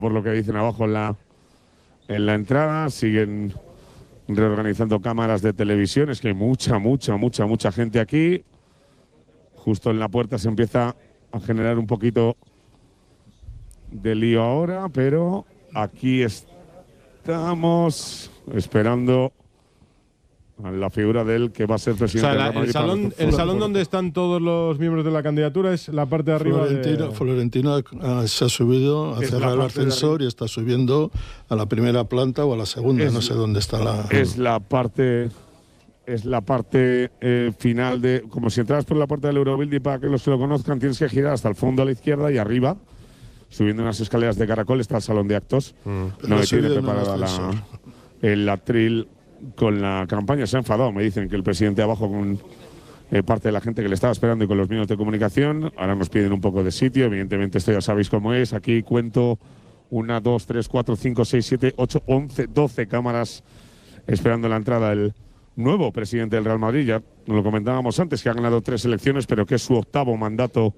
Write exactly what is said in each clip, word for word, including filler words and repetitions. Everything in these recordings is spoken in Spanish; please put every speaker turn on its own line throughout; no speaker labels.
por lo que dicen abajo en la, en la entrada. Siguen reorganizando cámaras de televisión. Es que hay mucha, mucha, mucha, mucha gente aquí. Justo en la puerta se empieza a generar un poquito de lío ahora, pero aquí estamos esperando a la figura de él que va a ser presidente.
O sea, la,
de la
el salón, el salón donde están todos los miembros de la candidatura es la parte de arriba.
Florentino,
de...
Florentino uh, se ha subido, ha cerrado el ascensor y está subiendo a la primera planta o a la segunda, es, no sé dónde está la...
Es la parte... Es la parte eh, final de... Como si entras por la puerta del Eurobuilding, para que los que lo conozcan, tienes que girar hasta el fondo a la izquierda y arriba, subiendo unas escaleras de caracol, está el salón de actos. Mm. No tiene preparada la, el atril con la campaña. Se ha enfadado, me dicen que el presidente abajo con eh, parte de la gente que le estaba esperando y con los medios de comunicación. Ahora nos piden un poco de sitio, evidentemente esto ya sabéis cómo es. Aquí cuento una, dos, tres, cuatro, cinco, seis, siete, ocho, once, doce cámaras esperando la entrada del nuevo presidente del Real Madrid. Ya lo comentábamos antes, que ha ganado tres elecciones, pero que es su octavo mandato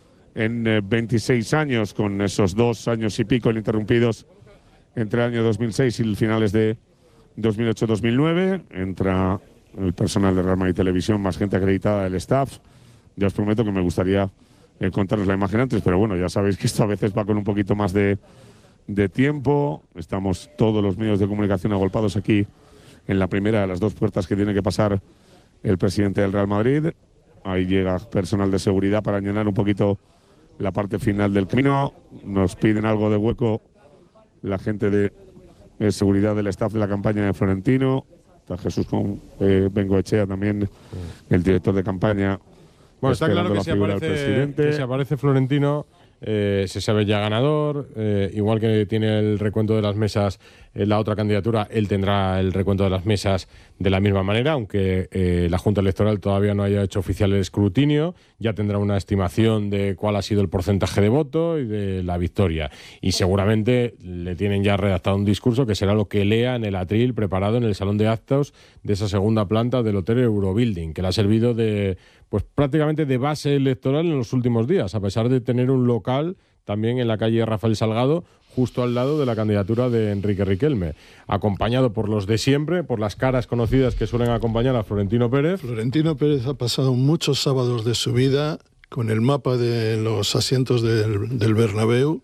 en eh, veintiséis años, con esos dos años y pico ininterrumpidos entre el año dos mil seis y los finales de dos mil ocho dos mil nueve. Entra el personal de Real Madrid Televisión, más gente acreditada del staff. Ya os prometo que me gustaría eh, contaros la imagen antes, pero bueno, ya sabéis que esto a veces va con un poquito más de, de tiempo. Estamos todos los medios de comunicación agolpados aquí en la primera de las dos puertas que tiene que pasar el presidente del Real Madrid. Ahí llega personal de seguridad para llenar un poquito la parte final del camino. Nos piden algo de hueco la gente de Eh, seguridad del staff de la campaña de Florentino. Está Jesús con eh, Bengoechea también, el director de campaña.
Bueno, está claro que si, aparece, que si aparece Florentino, eh, se sabe ya ganador. Eh, igual que tiene el recuento de las mesas en la otra candidatura, él tendrá el recuento de las mesas de la misma manera, aunque eh, la Junta Electoral todavía no haya hecho oficial el escrutinio. Ya tendrá una estimación de cuál ha sido el porcentaje de voto y de la victoria. Y seguramente le tienen ya redactado un discurso que será lo que lea en el atril preparado en el salón de actos de esa segunda planta del Hotel Eurobuilding, que le ha servido de, pues prácticamente de base electoral en los últimos días, a pesar de tener un local también en la calle Rafael Salgado, justo al lado de la candidatura de Enrique Riquelme, acompañado por los de siempre, por las caras conocidas que suelen acompañar a Florentino Pérez.
Florentino Pérez ha pasado muchos sábados de su vida con el mapa de los asientos del, del Bernabéu,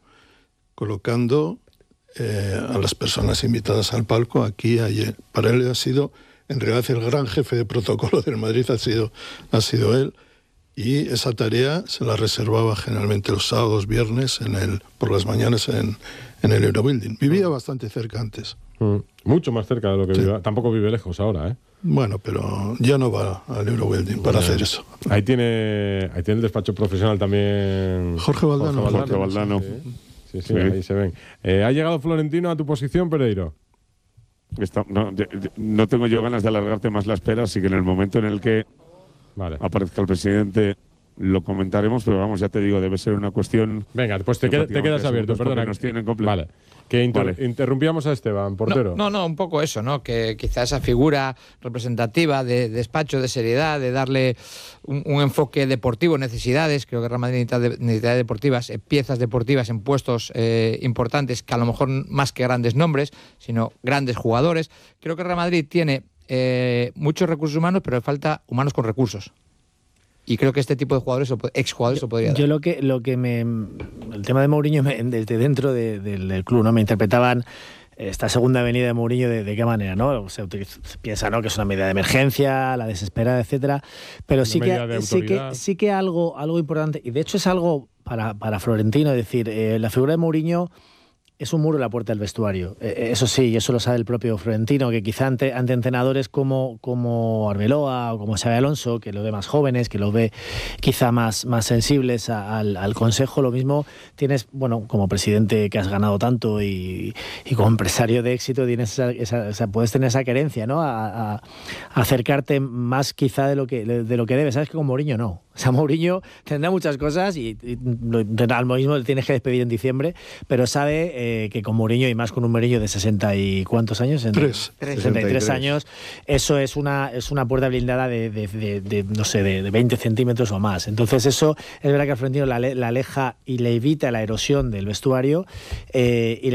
colocando eh, a las personas invitadas al palco aquí y ayer. Para él ha sido, en realidad, el gran jefe de protocolo del Madrid ha sido, ha sido él. Y esa tarea se la reservaba generalmente los sábados, viernes, en el, por las mañanas en, en el Eurobuilding. Vivía bastante cerca antes.
Mm, mucho más cerca de lo que sí. vive. Tampoco vive lejos ahora, ¿eh?
Bueno, pero ya no va al Eurobuilding para bueno, hacer eso.
Ahí tiene, ahí tiene el despacho profesional también
Jorge Valdano.
Jorge
Jorge Valdano.
Sí, sí, sí, sí, ahí se ven. Eh, ¿Ha llegado Florentino a tu posición, Pereiro?
Está, no, de, de, no tengo yo ganas de alargarte más la espera, así que en el momento en el que Vale. aparezca el presidente lo comentaremos, pero vamos, ya te digo, debe ser una cuestión...
Venga, pues te, qued, te quedas abierto, perdona.
Nos tienen comple-
vale. Que inter
vale.
interrumpíamos a Esteban, portero.
No, no, no, un poco eso, ¿no? Que quizá esa figura representativa de, de despacho, de seriedad, de darle un, un enfoque deportivo, necesidades, creo que Real Madrid necesita de, necesidades deportivas, eh, piezas deportivas en puestos eh, importantes, que a lo mejor más que grandes nombres, sino grandes jugadores. Creo que Real Madrid tiene eh, muchos recursos humanos, pero le falta humanos con recursos. Y creo que este tipo de jugadores, exjugadores, lo podría dar.
Yo lo que, lo que me... El tema de Mourinho, me, desde dentro de, de, del club, ¿no? Me interpretaban esta segunda venida de Mourinho de, de qué manera, ¿no? Se, utiliza, se piensa, ¿no?, que es una medida de emergencia, la desesperada, etcétera. Pero una sí que, sí que sí que algo, algo importante, y de hecho es algo para, para Florentino, es decir, eh, la figura de Mourinho es un muro en la puerta del vestuario. Eh, eso sí, y eso lo sabe el propio Florentino, que quizá ante, ante entrenadores como, como Arbeloa o como Xabi Alonso, que lo ve más jóvenes, que lo ve quizá más, más sensibles a, al, al consejo, lo mismo tienes, bueno, como presidente que has ganado tanto y, y como empresario de éxito, tienes esa, esa, esa, puedes tener esa querencia, ¿no? A, a, a acercarte más quizá de lo que, de lo que debes. Sabes que con Mourinho no. O sea, Mourinho tendrá muchas cosas y, y al mismo le tienes que despedir en diciembre, pero sabe eh, que con Mourinho, y más con un Mourinho de sesenta y cuántos años, en
Tres.
sesenta y tres años, eso es una es una puerta blindada de, de, de, de no sé, de, de veinte centímetros o más. Entonces eso es verdad que al Florentino la, la aleja y le evita la erosión del vestuario eh, y